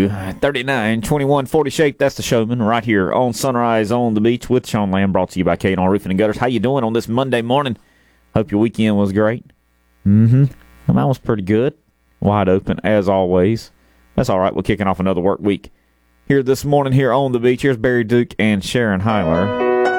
239-2140 shape. That's the Showman right here on Sunrise on the Beach with Sean Lamb, brought to you by K&R Roofing and Gutters. How you doing on this Monday morning? Hope your weekend was great. Well, mine was pretty good. Wide open, as always. That's all right. We're kicking off another work week here this morning here on the beach. Here's Barry Duke and Sharon Hyler.